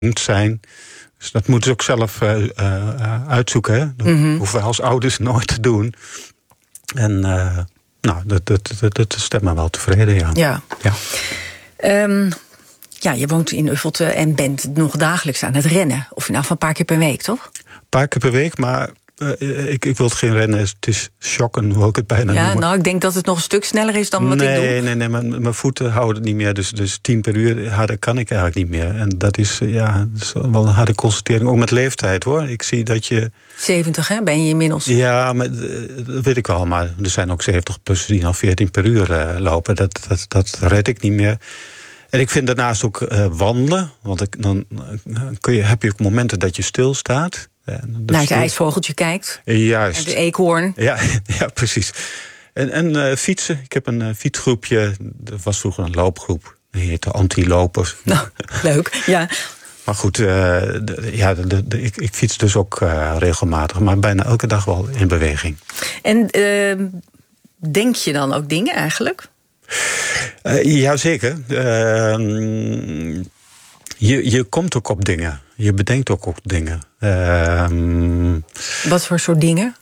moet zijn. Dus dat moeten ze ook zelf uitzoeken. Hè? Dat hoeven wij als ouders nooit te doen. En dat stemt me wel tevreden, ja. Je woont in Uffelte en bent nog dagelijks aan het rennen. Of nou van een paar keer per week, toch? Een paar keer per week, maar ik wil het geen rennen. Het is shocken, hoe ik het bijna noemen. Nou, ik denk dat het nog een stuk sneller is dan wat ik doe. Nee, mijn voeten houden het niet meer. Dus 10 per uur harder kan ik eigenlijk niet meer. En dat is wel een harde constatering. Ook met leeftijd, hoor. Ik zie dat je... 70, hè, ben je inmiddels? Ja, maar, dat weet ik wel. Maar er zijn ook 70-plussers die al 14 per uur lopen. Dat red ik niet meer. En ik vind daarnaast ook wandelen. Want dan heb je ook momenten dat je stilstaat. Naar het ijsvogeltje kijkt. Juist. En de eekhoorn. Ja, precies. En fietsen. Ik heb een fietsgroepje. Dat was vroeger een loopgroep. Die heette Anti-Lopers. Nou, leuk, ja. Maar goed, ik fiets dus ook regelmatig. Maar bijna elke dag wel in beweging. En denk je dan ook dingen eigenlijk? Jazeker. Je komt ook op dingen. Je bedenkt ook op dingen. Wat voor soort dingen?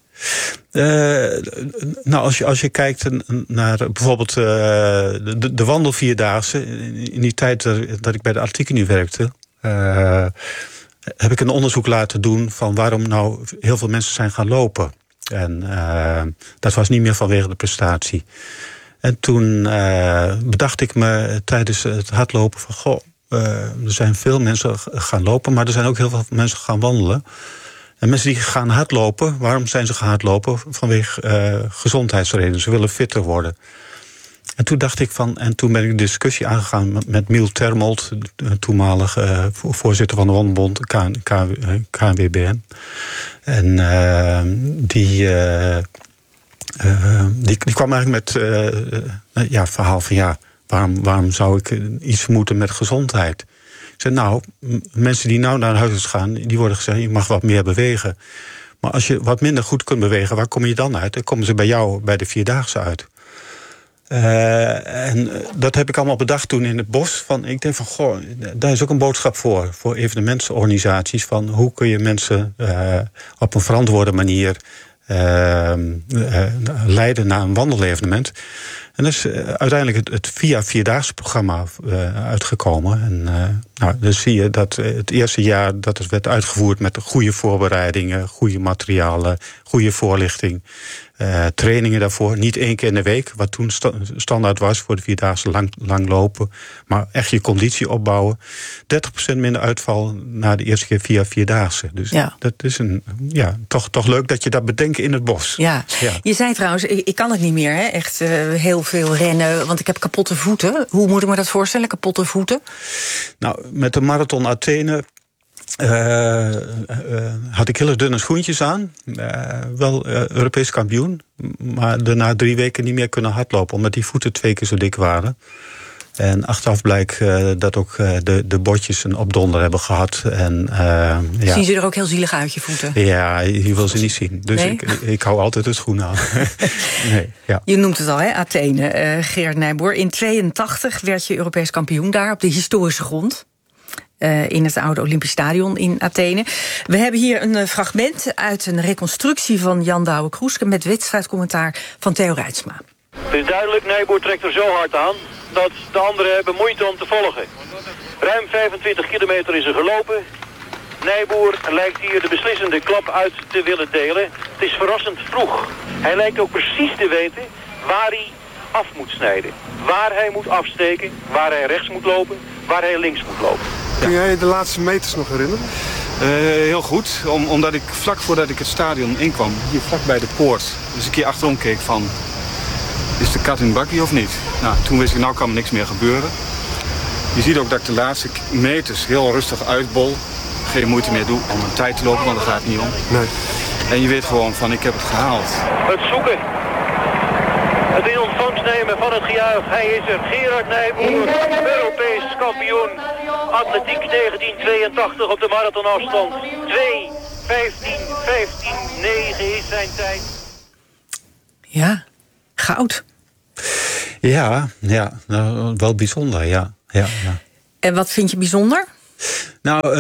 Als je kijkt naar bijvoorbeeld de wandelvierdaagse. In die tijd dat ik bij de Artikenu werkte, heb ik een onderzoek laten doen van waarom nou heel veel mensen zijn gaan lopen. En dat was niet meer vanwege de prestatie. En toen bedacht ik me tijdens het hardlopen van... er zijn veel mensen gaan lopen, maar er zijn ook heel veel mensen gaan wandelen. En mensen die gaan hardlopen, waarom zijn ze gaan hardlopen? Vanwege gezondheidsredenen, ze willen fitter worden. En toen dacht ik en toen ben ik een discussie aangegaan met Miel Termold, toenmalig voorzitter van de Wandelbond, KNWBN. En die kwam eigenlijk met het verhaal van waarom zou ik iets moeten met gezondheid? Ik zei, mensen die nou naar huis gaan, die worden gezegd, je mag wat meer bewegen. Maar als je wat minder goed kunt bewegen, waar kom je dan uit? Dan komen ze bij jou bij de Vierdaagse uit. En dat heb ik allemaal bedacht toen in het bos. Ik denk daar is ook een boodschap voor evenementsorganisaties. Van hoe kun je mensen op een verantwoorde manier leiden naar een wandelevenement. En dat is uiteindelijk het Vierdaagse programma uitgekomen. En dan zie je dat het eerste jaar dat het werd uitgevoerd met goede voorbereidingen, goede materialen, goede voorlichting, trainingen daarvoor. Niet 1 keer in de week, wat toen standaard was voor de Vierdaagse lang lopen. Maar echt je conditie opbouwen. 30% minder uitval na de eerste keer Vierdaagse. Dus dat is toch leuk dat je dat bedenkt in het bos. Ja. Je zei trouwens, ik kan het niet meer, hè? Echt heel veel rennen, want ik heb kapotte voeten. Hoe moet ik me dat voorstellen, kapotte voeten? Nou, met de Marathon Athene had ik hele dunne schoentjes aan. Wel Europees kampioen. Maar daarna 3 weken niet meer kunnen hardlopen, omdat die voeten 2 keer zo dik waren. En achteraf blijkt dat ook de botjes een opdonder hebben gehad. Zien ze er ook heel zielig uit, je voeten? Ja, je wil ze niet zien. Dus nee? ik hou altijd de schoenen aan. Je noemt het al, hè, Athene. Gerard Nijboer, in 1982 werd je Europees kampioen daar op de historische grond. In het oude Olympisch Stadion in Athene. We hebben hier een fragment uit een reconstructie van Jan Douwe-Kroeske met wedstrijdcommentaar van Theo Reitsma. Het is duidelijk, Nijboer trekt er zo hard aan dat de anderen hebben moeite om te volgen. Ruim 25 kilometer is er gelopen. Nijboer lijkt hier de beslissende klap uit te willen delen. Het is verrassend vroeg. Hij lijkt ook precies te weten waar hij af moet snijden. Waar hij moet afsteken, waar hij rechts moet lopen, waar hij links moet lopen. Kun jij de laatste meters nog herinneren? Heel goed, omdat ik vlak voordat ik het stadion inkwam, hier vlak bij de poort, dus een keer achterom keek van, is de kat in het bakkie of niet? Nou, toen wist ik, nou kan er niks meer gebeuren. Je ziet ook dat ik de laatste meters heel rustig uitbol. Geen moeite meer doe om een tijd te lopen, want daar gaat het niet om. Nee. En je weet gewoon van, ik heb het gehaald. Het zoeken. Het in ontvangst nemen van het gejuich. Hij is er, Gerard Nijboer, Europees kampioen. Atletiek 1982 op de marathonafstand. 2:15:9 is zijn tijd. Ja, goud. Ja, wel bijzonder, ja. En wat vind je bijzonder? Nou,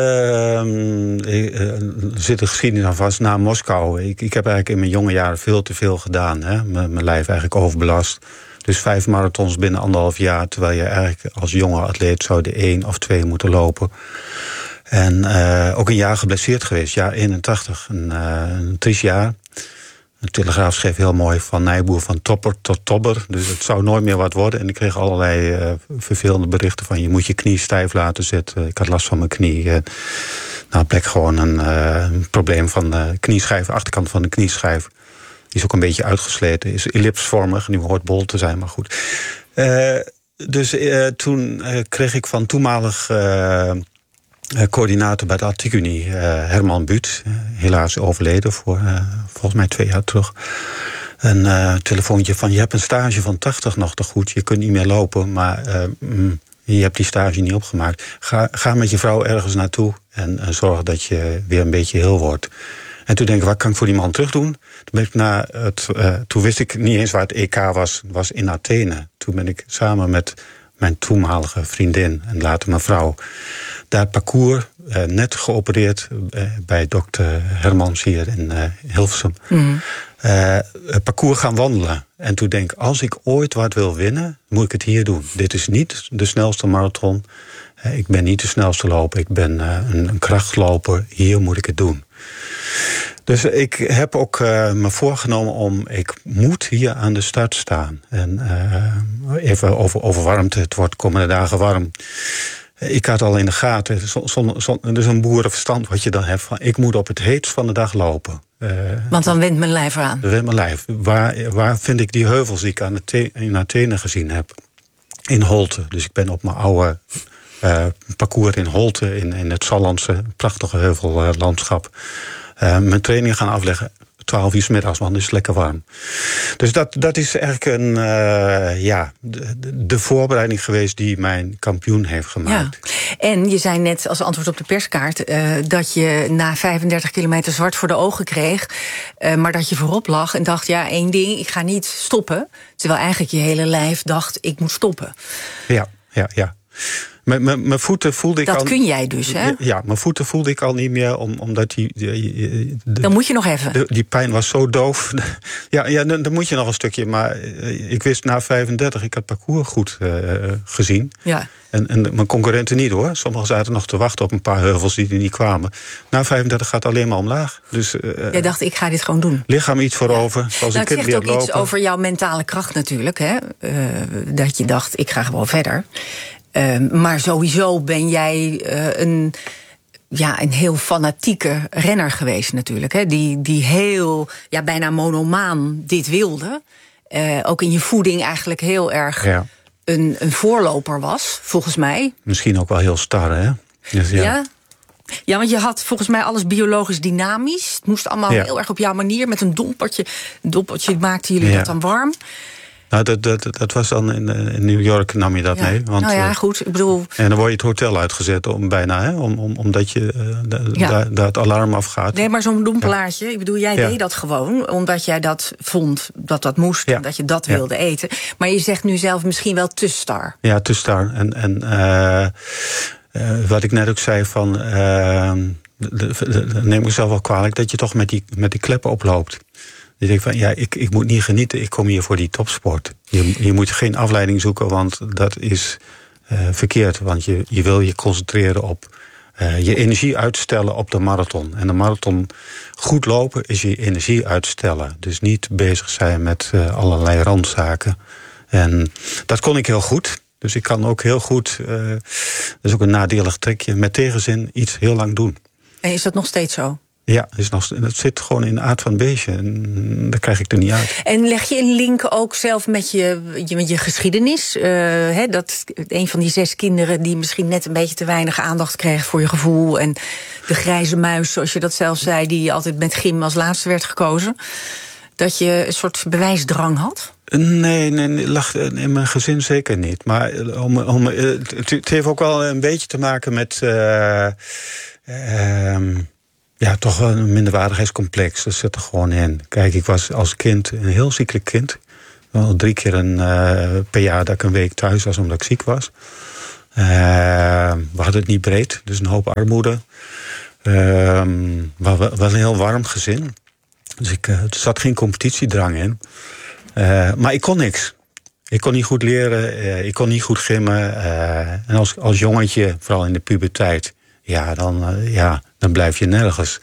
er zit een geschiedenis aan vast na Moskou. Ik heb eigenlijk in mijn jonge jaren veel te veel gedaan. Hè? Mijn lijf eigenlijk overbelast. Dus 5 marathons binnen 1,5 jaar. Terwijl je eigenlijk als jonge atleet zou de 1 of 2 moeten lopen. En ook een jaar geblesseerd geweest. Jaar 81. Een triest jaar. De Telegraaf schreef heel mooi van Nijboer van topper tot tobber. Dus het zou nooit meer wat worden. En ik kreeg allerlei vervelende berichten van... je moet je knie stijf laten zitten. Ik had last van mijn knie. Plek gewoon een probleem van de knieschijf. Achterkant van de knieschijf. Die is ook een beetje uitgesleten. Is ellipsvormig. Nu hoort bol te zijn, maar goed. Toen kreeg ik van toenmalig... coördinator bij de Atletiekunie, Herman Buut. Helaas overleden volgens mij 2 jaar terug. Een telefoontje van: je hebt een stage van 80 nog te goed. Je kunt niet meer lopen, maar je hebt die stage niet opgemaakt. Ga met je vrouw ergens naartoe en zorg dat je weer een beetje heel wordt. En toen denk ik, wat kan ik voor die man terug doen? Toen wist ik niet eens waar het EK was in Athene. Toen ben ik samen met mijn toenmalige vriendin en later mijn vrouw... daar het parcours, net geopereerd bij dokter Hermans hier in Hilversum. Het parcours gaan wandelen. En toen denk ik, als ik ooit wat wil winnen, moet ik het hier doen. Dit is niet de snelste marathon. Ik ben niet de snelste loper. Ik ben een krachtloper. Hier moet ik het doen. Dus ik heb ook me voorgenomen ik moet hier aan de start staan. En even over warmte. Het wordt komende dagen warm. Ik had al in de gaten, dus een boerenverstand wat je dan hebt... van ik moet op het heetst van de dag lopen. Want dan wint mijn lijf eraan. Dan wint mijn lijf. Waar vind ik die heuvels die ik in Athene gezien heb? In Holte. Dus ik ben op mijn oude parcours in Holte... in het Sallandse prachtige heuvellandschap... mijn training gaan afleggen. 12 uur 's middags, want het is lekker warm. Dus dat is eigenlijk de voorbereiding geweest die mijn kampioen heeft gemaakt. Ja. En je zei net als antwoord op de perskaart... dat je na 35 kilometer zwart voor de ogen kreeg... maar dat je voorop lag en dacht, 1 ding, ik ga niet stoppen. Terwijl eigenlijk je hele lijf dacht, ik moet stoppen. Ja. Mijn voeten voelde ik al... Dat kun jij dus, hè? Ja, mijn voeten voelde ik al niet meer, omdat dan moet je nog even. Die pijn was zo doof. Dan moet je nog een stukje. Maar ik wist na 35, ik had het parcours goed gezien. Ja. En mijn concurrenten niet, hoor. Sommigen zaten nog te wachten op een paar heuvels die er niet kwamen. Na 35 gaat het alleen maar omlaag. Dus, jij dacht, ik ga dit gewoon doen. Lichaam iets voorover. Zoals het zegt ook iets over jouw mentale kracht natuurlijk, hè? Dat je dacht, ik ga gewoon verder. Maar sowieso ben jij een heel fanatieke renner geweest natuurlijk. Hè? Die heel, bijna monomaan dit wilde. Ook in je voeding eigenlijk heel erg een voorloper was, volgens mij. Misschien ook wel heel star, hè? Dus, ja, want je had volgens mij alles biologisch dynamisch. Het moest allemaal heel erg op jouw manier. Met een dompertje. Een dompertje maakten jullie dat dan warm. Nou, dat was dan in New York, nam je dat mee. Want, goed, ik bedoel... En dan word je het hotel uitgezet omdat je daar het alarm afgaat. Nee, maar zo'n dompelaartje, ik bedoel, jij deed dat gewoon... omdat jij dat vond, dat moest, en dat je dat wilde eten. Maar je zegt nu zelf misschien wel te star. Ja, te star. En wat ik net ook zei van... neem ik zelf wel kwalijk dat je toch met die kleppen oploopt. Je denkt van, ik moet niet genieten, ik kom hier voor die topsport. Je moet geen afleiding zoeken, want dat is verkeerd. Want je wil je concentreren op je energie uitstellen op de marathon. En de marathon goed lopen is je energie uitstellen. Dus niet bezig zijn met allerlei randzaken. En dat kon ik heel goed. Dus ik kan ook heel goed, dat is ook een nadelig trekje, met tegenzin iets heel lang doen. En is dat nog steeds zo? Ja, dat zit gewoon in de aard van het beestje. En daar krijg ik er niet uit. En leg je een link ook zelf met je geschiedenis? Dat een van die 6 kinderen die misschien net een beetje te weinig aandacht kreeg voor je gevoel. En de grijze muis, zoals je dat zelf zei, die altijd met gym als laatste werd gekozen. Dat je een soort bewijsdrang had? Nee, lag in mijn gezin zeker niet. Maar het heeft ook wel een beetje te maken met... toch een minderwaardigheidscomplex. Dat zit er gewoon in. Kijk, ik was als kind een heel ziekelijk kind. Wel 3 keer per jaar dat ik een week thuis was omdat ik ziek was. We hadden het niet breed, dus een hoop armoede. Wel een heel warm gezin. Dus er zat geen competitiedrang in. Maar ik kon niks. Ik kon niet goed leren, ik kon niet goed gymmen. En als jongetje, vooral in de puberteit, dan blijf je nergens.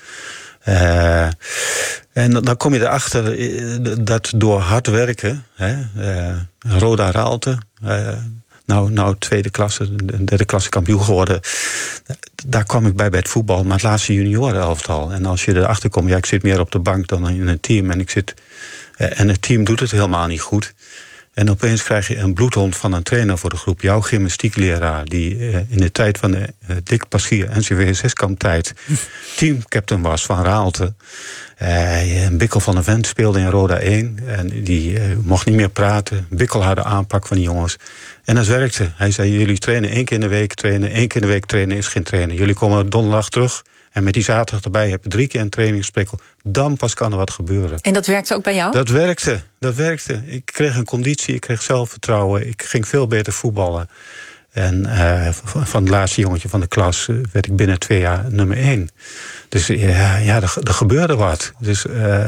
En dan kom je erachter dat door hard werken, Roda Raalte, nou tweede klasse, derde klasse kampioen geworden. Daar kwam ik bij het voetbal, maar het laatste juniorenelftal. En als je erachter komt, ik zit meer op de bank dan in een team. En het team doet het helemaal niet goed. En opeens krijg je een bloedhond van een trainer voor de groep. Jouw gymnastiekleraar, die in de tijd van de Dick Paschier NCW 6-kamp-tijd teamcaptain was van Raalte. Bikkel van der Vent speelde in Roda 1. En die mocht niet meer praten. Bikkelharde aanpak van die jongens. En dat werkte. Hij zei, jullie trainen 1 keer in de week trainen. 1 keer in de week trainen is geen trainen. Jullie komen donderdag terug. En met die zaterdag erbij heb je 3 keer een trainingsprikkel. Dan pas kan er wat gebeuren. En dat werkte ook bij jou? Dat werkte. Ik kreeg een conditie, ik kreeg zelfvertrouwen. Ik ging veel beter voetballen. En van het laatste jongetje van de klas werd ik binnen 2 jaar nummer 1. Dus er gebeurde wat. Dus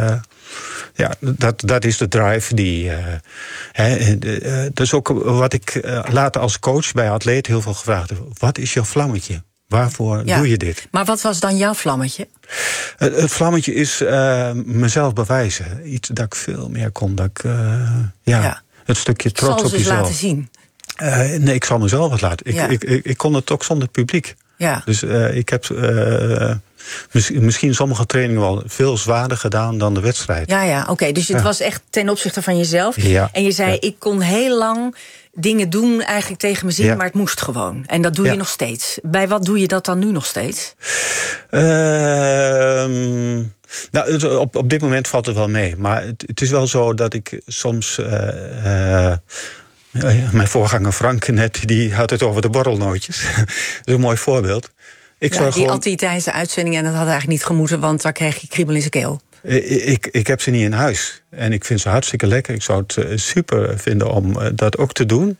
dat is de drive die... dat is ook wat ik later als coach bij atleten heel veel gevraagd heb. Wat is jouw vlammetje? Waarvoor doe je dit? Maar wat was dan jouw vlammetje? Het vlammetje is mezelf bewijzen. Iets dat ik veel meer kon. Dat ik, het stukje trots op jezelf. Zal laten zien? Nee, ik zal mezelf wat laten. Ik kon het ook zonder publiek. Ja. Dus ik heb misschien sommige trainingen wel veel zwaarder gedaan dan de wedstrijd. Ja, oké. Dus het was echt ten opzichte van jezelf. Ja. En je zei, ik kon heel lang dingen doen eigenlijk tegen mijn zin, maar het moest gewoon. En dat doe je nog steeds. Bij wat doe je dat dan nu nog steeds? Op dit moment valt het wel mee. Maar het is wel zo dat ik soms... mijn voorganger Frank net, die had het over de borrelnootjes. Dat is een mooi voorbeeld. Die had hij tijdens de uitzending en dat had eigenlijk niet gemoeten, want daar kreeg je kriebel in zijn keel. Ik heb ze niet in huis. En ik vind ze hartstikke lekker. Ik zou het super vinden om dat ook te doen.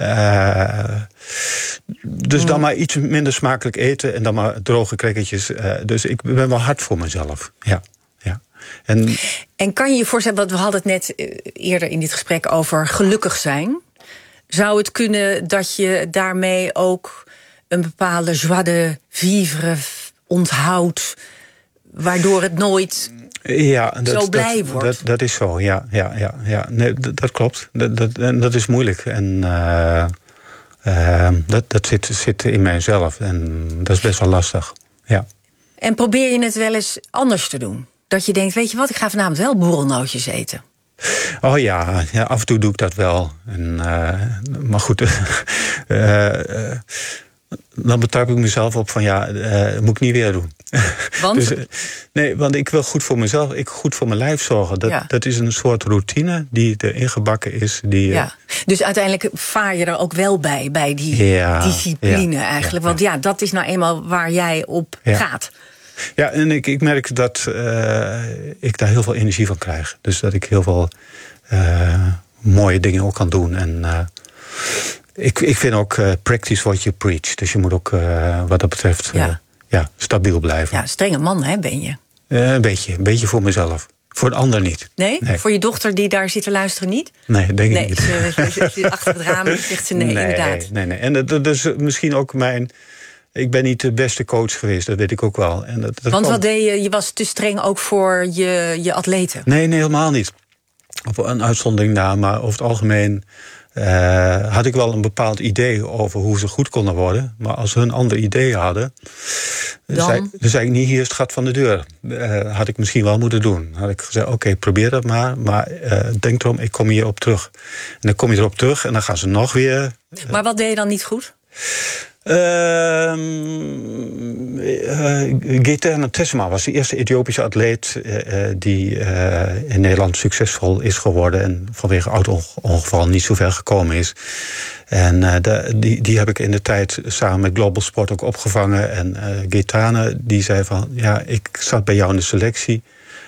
Dus dan maar iets minder smakelijk eten en dan maar droge crackertjes. Dus ik ben wel hard voor mezelf. Ja. En kan je je voorstellen, want we hadden het net eerder in dit gesprek over gelukkig zijn. Zou het kunnen dat je daarmee ook een bepaalde joie de vivre onthoudt, waardoor het nooit zo blij wordt? Dat is zo, ja. Nee, dat klopt. Dat is moeilijk. En dat zit in mijzelf. En dat is best wel lastig, ja. En probeer je het wel eens anders te doen? Dat je denkt, weet je wat, ik ga vanavond wel borrelnootjes eten. Oh ja, af en toe doe ik dat wel. Maar goed, dan betrap ik mezelf op van moet ik niet weer doen. Want? Want ik wil goed voor mezelf, goed voor mijn lijf zorgen. Dat is een soort routine die erin gebakken is. Dus uiteindelijk vaar je er ook wel bij die discipline eigenlijk. Want dat is nou eenmaal waar jij op gaat. Ja, en ik merk dat ik daar heel veel energie van krijg. Dus dat ik heel veel mooie dingen ook kan doen. En ik vind ook practice what you preach. Dus je moet ook wat dat betreft stabiel blijven. Ja, strenge man hè, ben je? Een beetje voor mezelf. Voor de ander niet. Nee? Voor je dochter die daar zit te luisteren niet? Nee, denk ik niet. Ze zit achter het raam en zegt ze nee, inderdaad. Nee. En dat is misschien ook ik ben niet de beste coach geweest, dat weet ik ook wel. En want wat deed je? Je was te streng ook voor je atleten? Nee, helemaal niet. Op een uitzondering na, maar over het algemeen had ik wel een bepaald idee over hoe ze goed konden worden. Maar als hun een ander idee hadden, dan zei ik niet, hier is het gat van de deur. Had ik misschien wel moeten doen. Had ik gezegd, oké, probeer dat maar denk erom, ik kom hierop terug. En dan kom je erop terug en dan gaan ze nog weer. Maar wat deed je dan niet goed? Geterna Tessema was de eerste Ethiopische atleet die in Nederland succesvol is geworden en vanwege auto-ongeval niet zo ver gekomen is. En die heb ik in de tijd samen met Global Sport ook opgevangen. En Geterna die zei van, ik zat bij jou in de selectie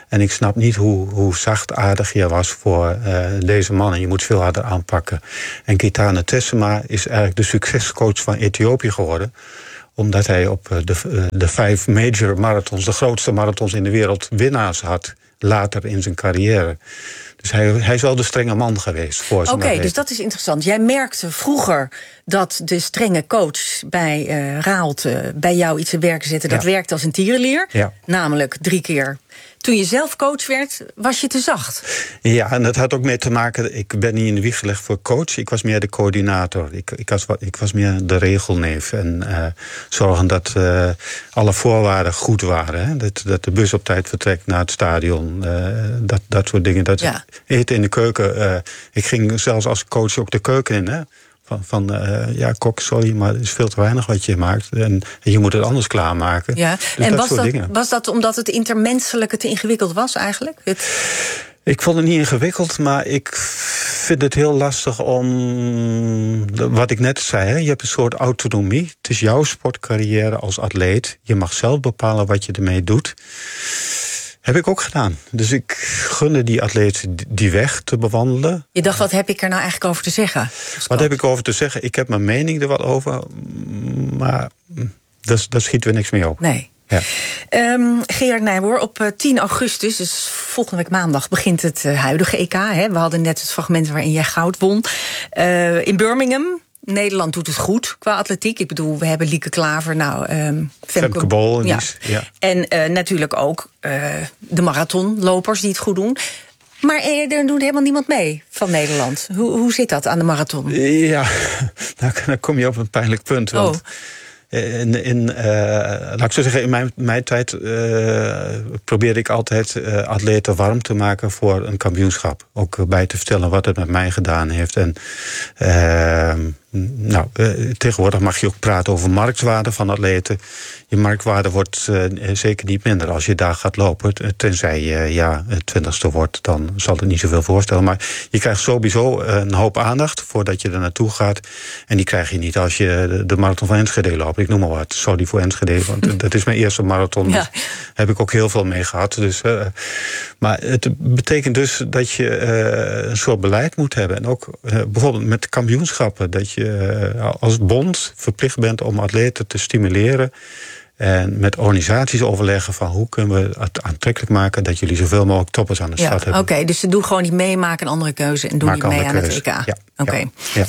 En ik snap niet hoe zachtaardig je was voor deze mannen. Je moet veel harder aanpakken. En Keitane Tessema is eigenlijk de succescoach van Ethiopië geworden, omdat hij op de 5 major marathons, de grootste marathons in de wereld, winnaars had later in zijn carrière. Dus hij is wel de strenge man geweest voor zijn Oké, dus dat is interessant. Jij merkte vroeger dat de strenge coach bij Raalte bij jou iets te werken zette. Dat werkte als een tierenlier, namelijk 3 keer. Toen je zelf coach werd, was je te zacht. Ja, en dat had ook mee te maken, ik ben niet in de wieg gelegd voor coach. Ik was meer de coördinator. Ik was meer de regelneef. En zorgen dat alle voorwaarden goed waren. Hè? Dat de bus op tijd vertrekt naar het stadion. Dat soort dingen. Eten in de keuken. Ik ging zelfs als coach ook de keuken in, hè? Kok, sorry, maar het is veel te weinig wat je maakt. En je moet het anders klaarmaken. Ja. Dus en was dat omdat het intermenselijke te ingewikkeld was eigenlijk? Ik vond het niet ingewikkeld, maar ik vind het heel lastig om, wat ik net zei, hè, je hebt een soort autonomie. Het is jouw sportcarrière als atleet. Je mag zelf bepalen wat je ermee doet. Heb ik ook gedaan. Dus ik gunde die atleet die weg te bewandelen. Je dacht, wat heb ik er nou eigenlijk over te zeggen? Wat heb ik over te zeggen? Ik heb mijn mening er wat over, maar daar schieten we niks mee op. Nee. Ja. Gerard Nijboer, op 10 augustus, dus volgende week maandag, begint het huidige EK. Hè? We hadden net het fragment waarin jij goud won. In Birmingham. Nederland doet het goed qua atletiek. Ik bedoel, we hebben Lieke Klaver, Femke Bol. Ja. En natuurlijk ook de marathonlopers die het goed doen. Maar er doet helemaal niemand mee van Nederland. Hoe zit dat aan de marathon? Ja, dan kom je op een pijnlijk punt. Want laat ik zo zeggen, in mijn tijd probeerde ik altijd atleten warm te maken voor een kampioenschap. Ook bij te vertellen wat het met mij gedaan heeft. En tegenwoordig mag je ook praten over marktwaarde van atleten. Je marktwaarde wordt zeker niet minder als je daar gaat lopen. Tenzij je 20ste wordt, dan zal het niet zoveel voorstellen. Maar je krijgt sowieso een hoop aandacht voordat je er naartoe gaat. En die krijg je niet als je de marathon van Enschede loopt. Ik noem maar wat. Sorry voor Enschede, want dat is mijn eerste marathon. Dus heb ik ook heel veel mee gehad. Dus, maar het betekent dus dat je een soort beleid moet hebben. En ook bijvoorbeeld met kampioenschappen. Dat je als bond verplicht bent om atleten te stimuleren. En met organisaties overleggen van hoe kunnen we het aantrekkelijk maken dat jullie zoveel mogelijk toppers aan de start hebben. Oké, dus ze doen gewoon niet mee, maken een andere keuze en doen niet mee aan het EK. Ja, Oké. Ja.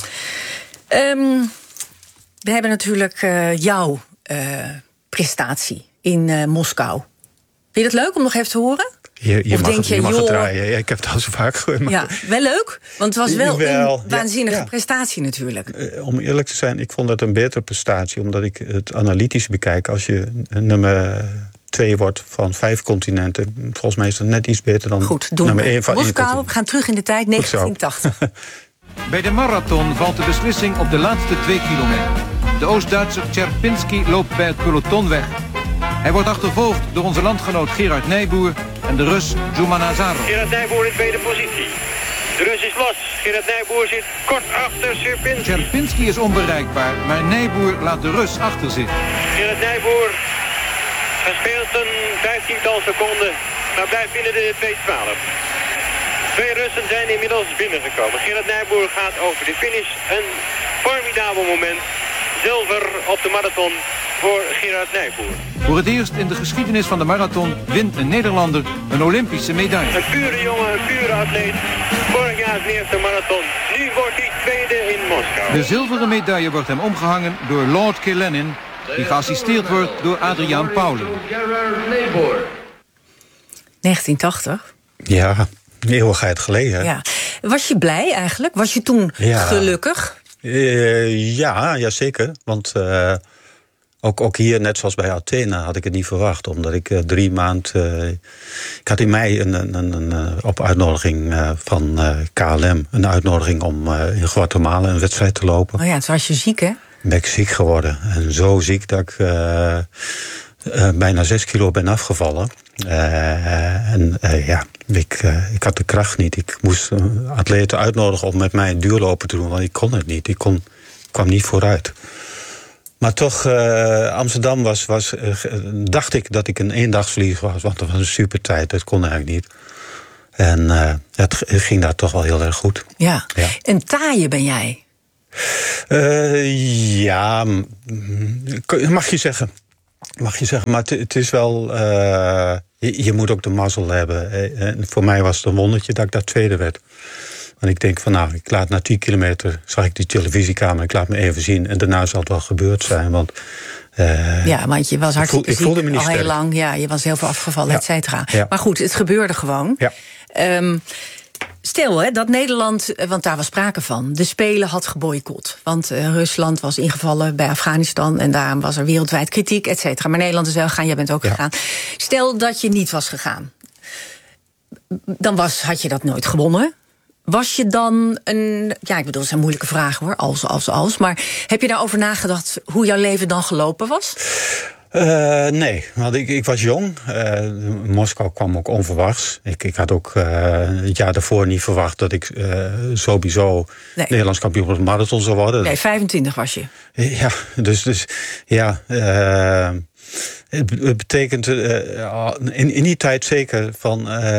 We hebben natuurlijk jouw prestatie in Moskou. Vind je dat leuk om nog even te horen? Je mag het draaien. Ja, ik heb het al zo vaak gehoord. Maar ja, wel leuk, want het was wel een waanzinnige prestatie natuurlijk. Om eerlijk te zijn, ik vond het een betere prestatie, omdat ik het analytisch bekijk. Als je nummer 2 wordt van 5 continenten, volgens mij is dat net iets beter dan nummer 1 van Moskou, we gaan terug in de tijd, 1980. Bij de marathon valt de beslissing op de laatste 2 kilometer. De Oost-Duitser Czerpinski loopt bij het peloton weg. Hij wordt achtervolgd door onze landgenoot Gerard Nijboer en de Rus Djuman Azarov. Gerard Nijboer in tweede positie. De Rus is los. Gerard Nijboer zit kort achter Czerpinski. Czerpinski is onbereikbaar, maar Nijboer laat de Rus achter zich. Gerard Nijboer verspeelt een 15-tal seconden, maar blijft binnen de 2:12. 2 Russen zijn inmiddels binnengekomen. Gerard Nijboer gaat over de finish. Een formidabel moment. Zilver op de marathon voor Gerard Nijboer. Voor het eerst in de geschiedenis van de marathon wint een Nederlander een Olympische medaille. Een pure jongen, een pure atleet. Vorig jaar zijn eerste marathon. Nu wordt hij tweede in Moskou. De zilveren medaille wordt hem omgehangen door Lord Killennin, die geassisteerd wordt door Adriaan Pauwelen. 1980? Ja, een eeuwigheid geleden. Ja. Was je blij eigenlijk? Was je toen gelukkig? Ja, zeker. Want ook hier, net zoals bij Athene, had ik het niet verwacht. Omdat ik 3 maanden... ik had in mei op uitnodiging van KLM... een uitnodiging om in Guatemala een wedstrijd te lopen. Oh ja, toen was je ziek, hè? Ben ik ziek geworden. En zo ziek dat ik bijna 6 kilo ben afgevallen. Ik had de kracht niet. Ik moest atleten uitnodigen om met mij een duurlopen te doen, want ik kon het niet. Ik kwam niet vooruit. Maar toch, Amsterdam dacht ik dat ik een eendagsvlieger was. Want dat was een super tijd, dat kon eigenlijk niet. En het ging daar toch wel heel erg goed. Ja. En taaie ben jij? Ja, mag je zeggen. Maar het is wel... je moet ook de mazzel hebben. En voor mij was het een wondertje dat ik daar tweede werd. Want ik denk van ik laat na 10 kilometer... zag ik die televisiekamer, ik laat me even zien... en daarna zal het wel gebeurd zijn, want... want je was hartstikke ziek, voelde me niet al heel sterk. lang. Ja, je was heel veel afgevallen, et cetera. Ja. Maar goed, het gebeurde gewoon. Ja. Stel dat Nederland, want daar was sprake van... de Spelen had geboycott. Want Rusland was ingevallen bij Afghanistan... en daarom was er wereldwijd kritiek, et cetera. Maar Nederland is wel gegaan, jij bent ook gegaan. Stel dat je niet was gegaan. Dan had je dat nooit gewonnen. Was je dan ja, ik bedoel, dat zijn moeilijke vragen hoor, als. Maar heb je daarover nagedacht hoe jouw leven dan gelopen was? Nee, want ik was jong. Moskou kwam ook onverwachts. Ik had ook het jaar daarvoor niet verwacht dat ik sowieso Nederlands kampioen op de marathon zou worden. Nee, 25 was je. Ja, dus ja. Het betekent in die tijd zeker van...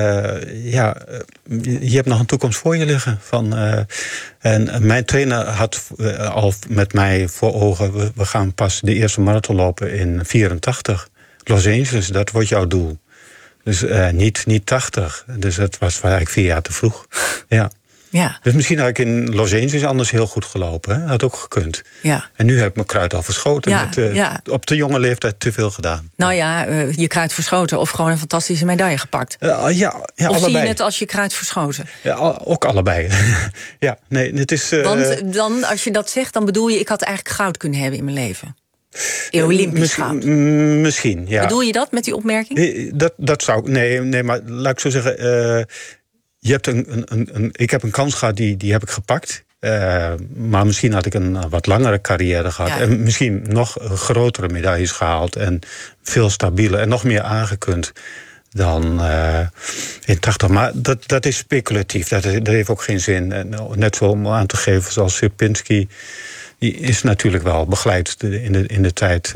je hebt nog een toekomst voor je liggen. En mijn trainer had al met mij voor ogen... we gaan pas de eerste marathon lopen in 84. Los Angeles, dat wordt jouw doel. Dus niet 80. Dus dat was eigenlijk 4 jaar te vroeg. Ja. Ja. Dus misschien had ik in Los Angeles anders heel goed gelopen. Hè? Had ook gekund. Ja. En nu heb ik mijn kruid al verschoten. Op de jonge leeftijd te veel gedaan. Nou ja, je kruid verschoten of gewoon een fantastische medaille gepakt. Of allebei. Zie je het als je kruid verschoten? Ja, ook allebei. Ja, nee, het is... Want dan, als je dat zegt, dan bedoel je... ik had eigenlijk goud kunnen hebben in mijn leven. Olympisch goud. Misschien, ja. Bedoel je dat met die opmerking? Dat zou... Nee, maar laat ik zo zeggen... Je hebt ik heb een kans gehad, die heb ik gepakt. Maar misschien had ik een wat langere carrière gehad. Ja. En misschien nog grotere medailles gehaald. En veel stabieler en nog meer aangekund dan in 80. Maar dat is speculatief. Dat heeft ook geen zin. En net zo om aan te geven zoals Sierpinski... die is natuurlijk wel begeleid in de tijd...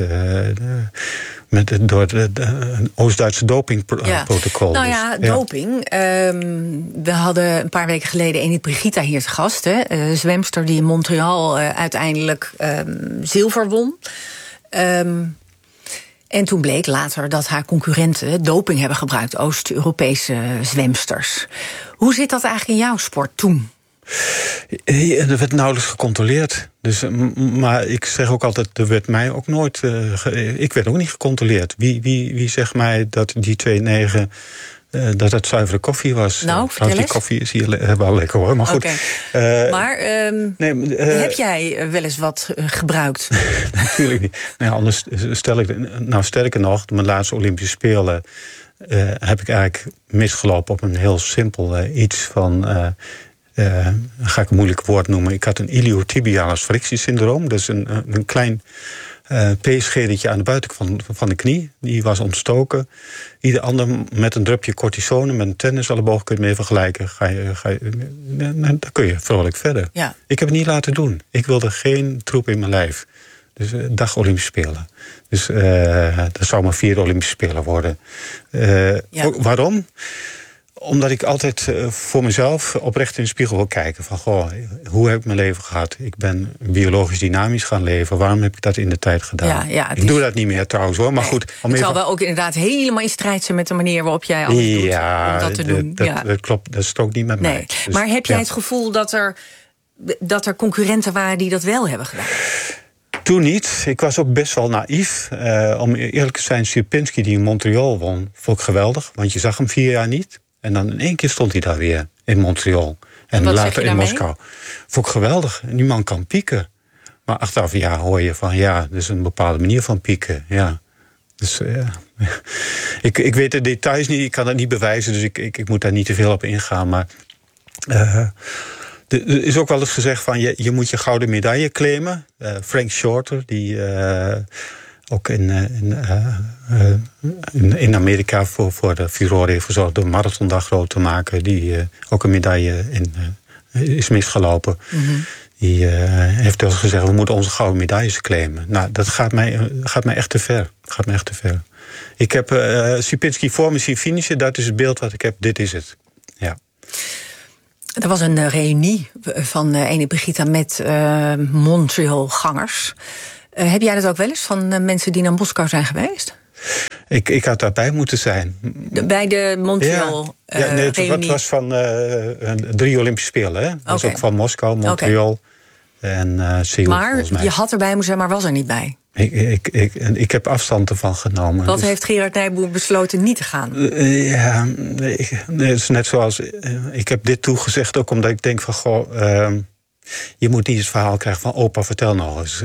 door de Oost-Duitse dopingprotocol. Nou ja, doping. We hadden een paar weken geleden Enid Brigida hier te gast. Een zwemster die in Montreal uiteindelijk zilver won. En toen bleek later dat haar concurrenten doping hebben gebruikt. Oost-Europese zwemsters. Hoe zit dat eigenlijk in jouw sport toen? Er werd nauwelijks gecontroleerd. Dus, maar ik zeg ook altijd, er werd mij ook nooit... ik werd ook niet gecontroleerd. Wie zegt mij dat die 2,9... dat het zuivere koffie was? Nou, vertel die eens. Koffie is hier wel lekker hoor, maar goed. Heb jij wel eens wat gebruikt? Natuurlijk niet. Nou, anders sterker nog, mijn laatste Olympische Spelen... heb ik eigenlijk misgelopen op een heel simpel iets van... ga ik een moeilijk woord noemen. Ik had een iliotibialis frictiesyndroom. Dus een klein peeschedetje aan de buitenkant van de knie. Die was ontstoken. Ieder ander met een drupje cortisone, met een tenniselleboog kun je het mee vergelijken. Dan kun je vrolijk verder. Ja. Ik heb het niet laten doen. Ik wilde geen troep in mijn lijf. Dus dag Olympische Spelen. Dus dat zou maar 4 Olympische Spelen worden. Waarom? Omdat ik altijd voor mezelf oprecht in de spiegel wil kijken. Van, hoe heb ik mijn leven gehad? Ik ben biologisch dynamisch gaan leven. Waarom heb ik dat in de tijd gedaan? Ik doe dat niet meer trouwens hoor. Maar goed, het zal wel ook inderdaad helemaal in strijd zijn met de manier waarop jij alles doet om dat te doen. Dat klopt, dat strookt niet met mij. Dus, maar heb jij het gevoel dat er concurrenten waren die dat wel hebben gedaan? Toen niet. Ik was ook best wel naïef. Om eerlijk te zijn, Sierpinski die in Montreal won, vond ik geweldig. Want je zag hem 4 jaar niet. En dan in één keer stond hij daar weer in Montreal. En later in Moskou. Vond ik geweldig. En die man kan pieken. Maar achteraf hoor je van dat is een bepaalde manier van pieken. Ja. Dus ik weet de details niet. Ik kan dat niet bewijzen. Dus ik moet daar niet te veel op ingaan. Maar er is ook wel eens gezegd van je moet je gouden medaille claimen. Frank Shorter, die ook in Amerika voor de furore heeft gezorgd door Marathondag groot te maken. Die ook een medaille is misgelopen. Mm-hmm. Die heeft wel eens gezegd, we moeten onze gouden medailles claimen. Nou, dat gaat mij echt te ver. Ik heb Sierpinski voor me zien finishen. Dat is het beeld wat ik heb. Dit is het. Ja. Er was een reunie van ene Brigitta met Montreal-gangers. Heb jij dat ook wel eens van mensen die naar Moskou zijn geweest? Ik had daarbij moeten zijn. Bij de Montreal reunie? Het was van 3 Olympische Spelen. Hè? Dat was ook van Moskou, Montreal en Seoul. Maar je had erbij moeten zijn, maar was er niet bij. Ik heb afstand ervan genomen. Wat heeft Gerard Nijboer besloten niet te gaan? Het is net zoals... ik heb dit toegezegd ook omdat ik denk van... je moet niet het verhaal krijgen van opa, vertel nog eens.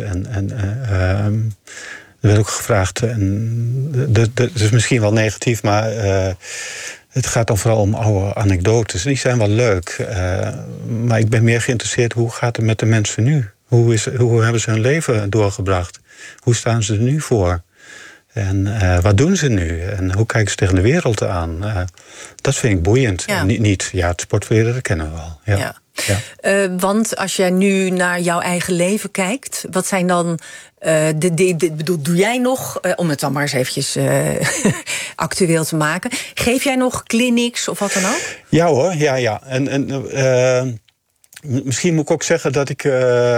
Er werd ook gevraagd... dat is misschien wel negatief, maar... het gaat dan vooral om oude anekdotes. Die zijn wel leuk. Maar ik ben meer geïnteresseerd... hoe gaat het met de mensen nu? Hoe hebben ze hun leven doorgebracht? Hoe staan ze er nu voor? En wat doen ze nu? En hoe kijken ze tegen de wereld aan? Dat vind ik boeiend. Ja. Niet het sportwereld, dat kennen we wel. Ja. Want als jij nu naar jouw eigen leven kijkt... wat zijn dan... doe jij nog, om het dan maar eens eventjes actueel te maken... geef jij nog clinics of wat dan ook? Ja hoor, ja. En misschien moet ik ook zeggen dat ik...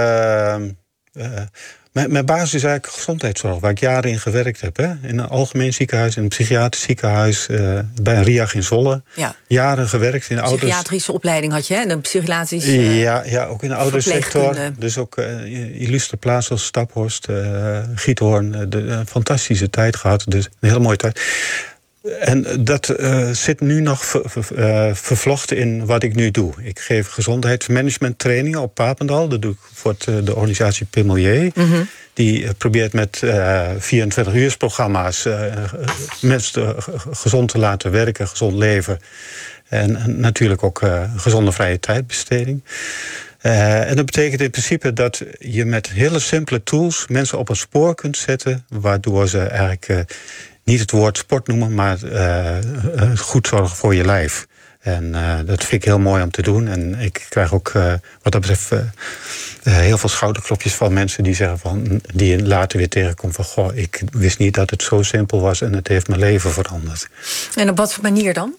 Mijn basis is eigenlijk gezondheidszorg, waar ik jaren in gewerkt heb. Hè? In een algemeen ziekenhuis, in een psychiatrisch ziekenhuis, bij een RIAG in Zwolle. Ja. Jaren gewerkt in de ouders. Psychiatrische opleiding had je, hè? Een psychiatrische ja, ook in de ouderensector. Dus ook illustre plaatsen als Staphorst, Giethoorn. Een fantastische tijd gehad, dus een hele mooie tijd. En dat zit nu nog vervlochten in wat ik nu doe. Ik geef gezondheidsmanagement trainingen op Papendal. Dat doe ik voor de organisatie Pimelier. Mm-hmm. Die probeert met 24-uursprogramma's mensen gezond te laten werken, gezond leven. En natuurlijk ook gezonde vrije tijdbesteding. En dat betekent in principe dat je met hele simpele tools mensen op een spoor kunt zetten, waardoor ze eigenlijk niet het woord sport noemen, maar goed zorgen voor je lijf. En dat vind ik heel mooi om te doen. En ik krijg ook wat dat betreft heel veel schouderklopjes van mensen die zeggen van, die later weer tegenkomen van, goh, ik wist niet dat het zo simpel was en het heeft mijn leven veranderd. En op wat voor manier dan?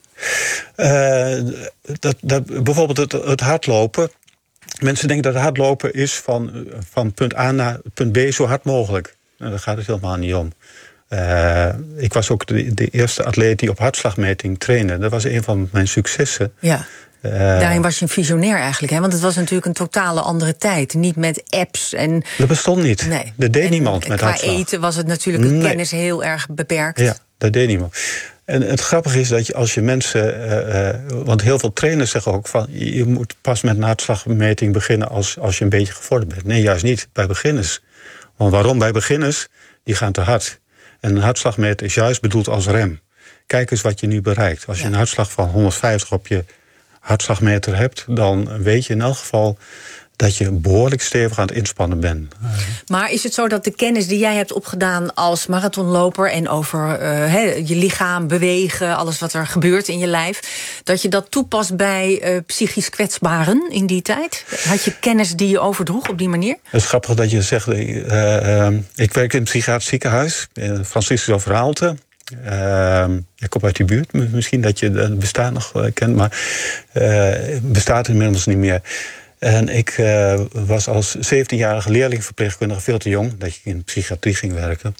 Bijvoorbeeld het hardlopen. Mensen denken dat hardlopen is van punt A naar punt B zo hard mogelijk. Nou, daar gaat het helemaal niet om. Ik was ook de eerste atleet die op hartslagmeting trainde. Dat was een van mijn successen. Ja. Daarin was je een visionair eigenlijk, hè? Want het was natuurlijk een totale andere tijd. Niet met apps en... Dat bestond niet. Nee. Dat deed niemand met hartslag. Qua eten was het natuurlijk kennis heel erg beperkt. Ja, dat deed niemand. En het grappige is dat je als je mensen... want heel veel trainers zeggen ook van, je moet pas met een hartslagmeting beginnen als je een beetje gevorderd bent. Nee, juist niet. Bij beginners. Want waarom bij beginners? Die gaan te hard. En een hartslagmeter is juist bedoeld als rem. Kijk eens wat je nu bereikt. Als je een hartslag van 150 op je hartslagmeter hebt, dan weet je in elk geval dat je behoorlijk stevig aan het inspannen bent. Maar is het zo dat de kennis die jij hebt opgedaan als marathonloper en over je lichaam, bewegen, alles wat er gebeurt in je lijf, dat je dat toepast bij psychisch kwetsbaren in die tijd? Had je kennis die je overdroeg op die manier? Het is grappig dat je zegt, ik werk in het psychiatrisch ziekenhuis, Franciscus Overhaalte. Ik kom uit die buurt, misschien dat je het bestaan nog kent, maar het bestaat inmiddels niet meer. En ik was als 17-jarige leerlingverpleegkundige veel te jong, dat ik in de psychiatrie ging werken.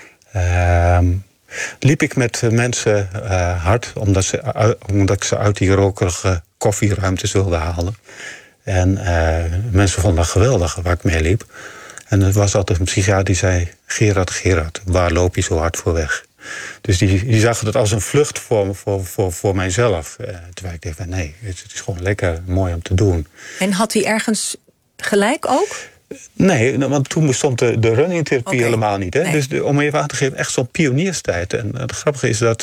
Liep ik met mensen hard, omdat ik ze uit die rokerige koffieruimtes wilde halen. En mensen vonden dat geweldig waar ik mee liep. En er was altijd een psychiater die zei, Gerard, waar loop je zo hard voor weg? Dus die zag het als een vlucht voor mijzelf. Terwijl ik dacht, nee, het is gewoon lekker mooi om te doen. En had hij ergens gelijk ook? Nee, want toen bestond de runningtherapie helemaal niet. Hè? Nee. Dus om even aan te geven, echt zo'n pionierstijd. En het grappige is dat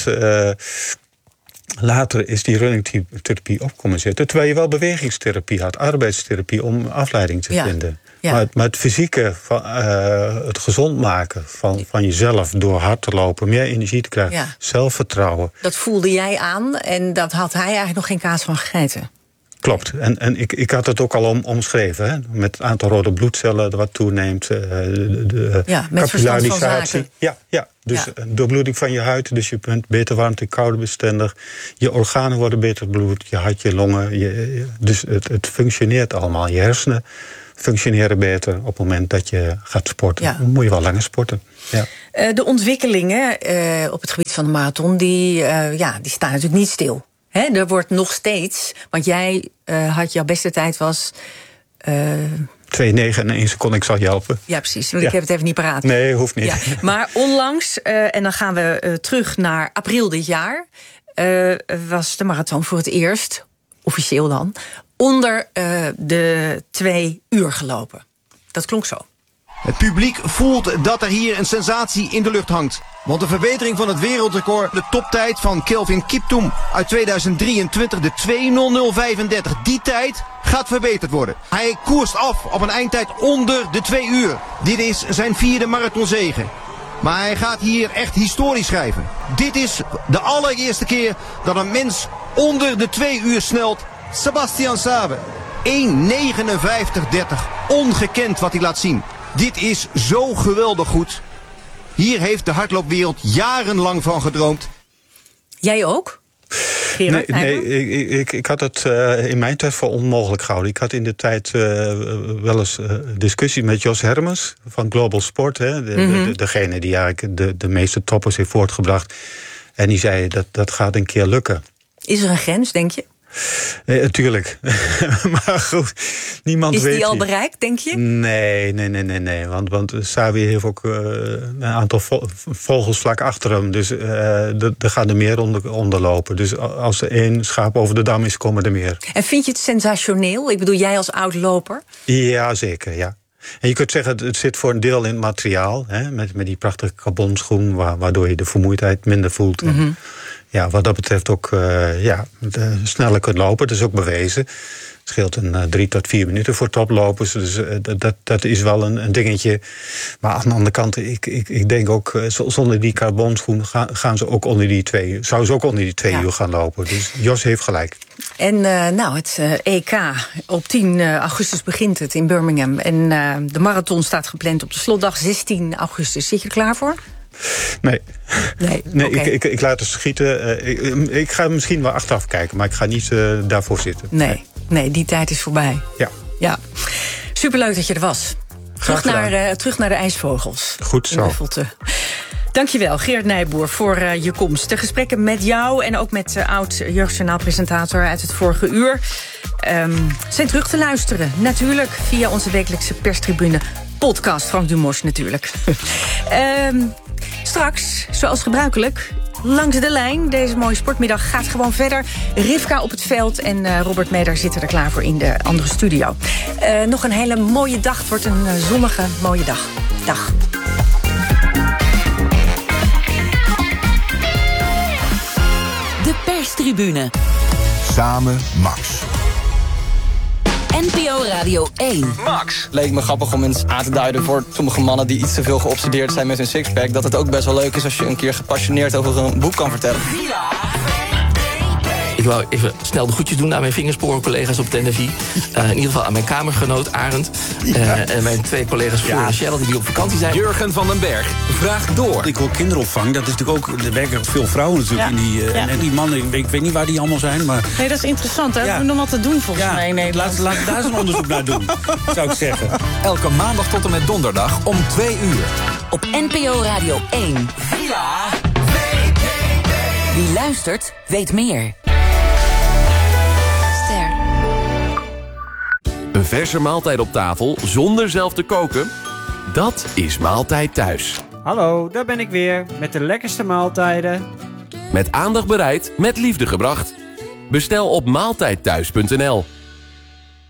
later is die runningtherapie op komen zitten. Terwijl je wel bewegingstherapie had, arbeidstherapie om afleiding te vinden. Ja. Maar het fysieke, het gezond maken van jezelf door hard te lopen, meer energie te krijgen, zelfvertrouwen. Dat voelde jij aan en dat had hij eigenlijk nog geen kaas van gegeten. Klopt. En ik had het ook al omschreven. Hè? Met het aantal rode bloedcellen wat toeneemt. De met verstand van zaken. Ja. Dus doorbloeding van je huid. Dus je bent beter warmte- koudebestendig. Je organen worden beter bloed. Je hart, je longen. Dus het functioneert allemaal. Je hersenen functioneren beter op het moment dat je gaat sporten. Ja. Dan moet je wel langer sporten. Ja. De ontwikkelingen op het gebied van de marathon, die staan natuurlijk niet stil. Er wordt nog steeds, want jouw beste tijd was 2,9 en 1 seconde, ik zal je helpen. Ja, precies, want ik heb het even niet paraat. Nee, hoeft niet. Ja, maar onlangs, en dan gaan we terug naar april dit jaar, was de marathon voor het eerst, officieel dan, onder de 2 uur gelopen. Dat klonk zo. Het publiek voelt dat er hier een sensatie in de lucht hangt. Want de verbetering van het wereldrecord, de toptijd van Kelvin Kiptum uit 2023, de 2:00:35, die tijd gaat verbeterd worden. Hij koerst af op een eindtijd onder de 2 uur. Dit is zijn 4e marathonzege. Maar hij gaat hier echt historie schrijven. Dit is de allereerste keer dat een mens onder de 2 uur snelt. Sebastian Sabe. 1:59:30. Ongekend wat hij laat zien. Dit is zo geweldig goed. Hier heeft de hardloopwereld jarenlang van gedroomd. Jij ook? Gerard, nee, ik had het in mijn tijd voor onmogelijk gehouden. Ik had in de tijd wel eens discussie met Jos Hermens van Global Sport. Hè, degene die eigenlijk de meeste toppers heeft voortgebracht. En die zei, dat gaat een keer lukken. Is er een grens, denk je? Tuurlijk. Maar goed, niemand weet... Is die al bereikt, denk je? Nee. Want Sabi heeft ook een aantal vogels vlak achter hem. Dus er gaan er meer onder lopen. Dus als er 1 schaap over de dam is, komen er meer. En vind je het sensationeel? Ik bedoel, jij als oud-loper? Ja, zeker, ja. En je kunt zeggen, het zit voor een deel in het materiaal. Hè, met die prachtige carbonschoen, waardoor je de vermoeidheid minder voelt. Mm-hmm. Ja, wat dat betreft ook sneller kunt lopen. Dat is ook bewezen. Het scheelt 3 tot 4 minuten voor toplopers. Dus dat is wel een dingetje. Maar aan de andere kant, ik denk ook, zonder die carbonschoen gaan ze ook onder die 2 uur. Zouden ze ook onder die 2 uur gaan lopen. Dus Jos heeft gelijk. En het EK, op 10 augustus begint het in Birmingham. En de marathon staat gepland op de slotdag 16 augustus. Zit je er klaar voor? Nee, okay. ik laat het schieten. Ik ga misschien wel achteraf kijken, maar ik ga niet daarvoor zitten. Nee, die tijd is voorbij. Ja. Superleuk dat je er was. Terug naar de ijsvogels. Goed zo. Dankjewel, Geert Nijboer, voor je komst. De gesprekken met jou en ook met oud-jeugdjournaalpresentator uit het vorige uur zijn terug te luisteren. Natuurlijk via onze wekelijkse perstribune podcast. Frank Dumos natuurlijk. Straks, zoals gebruikelijk, langs de lijn. Deze mooie sportmiddag gaat gewoon verder. Rivka op het veld en Robert Meder zitten er klaar voor in de andere studio. Nog een hele mooie dag. Het wordt een zonnige, mooie dag. Dag. De perstribune. Samen Max. NPO Radio 1. Max. Leek me grappig om eens aan te duiden voor sommige mannen die iets te veel geobsedeerd zijn met hun sixpack, dat het ook best wel leuk is als je een keer gepassioneerd over een boek kan vertellen. Ik wou even snel de groetjes doen aan mijn vingersporencollega's op Tenerife. In ieder geval aan mijn kamergenoot Arend. En mijn 2 collega's Floor en Cheryl die op vakantie zijn. Jurgen van den Berg, vraag door. Ik hoor kinderopvang, dat is natuurlijk ook... Er werken veel vrouwen natuurlijk in die... En die mannen, ik weet niet waar die allemaal zijn, maar... Nee, dat is interessant, hè? We hebben nog wat te doen volgens mij in Nederland. Laten we daar eens een onderzoek naar doen, zou ik zeggen. Elke maandag tot en met donderdag om 2 uur. Op NPO Radio 1. Villa VPB. Wie luistert, weet meer. Een verse maaltijd op tafel zonder zelf te koken? Dat is Maaltijd Thuis. Hallo, daar ben ik weer met de lekkerste maaltijden. Met aandacht bereid, met liefde gebracht. Bestel op maaltijdthuis.nl.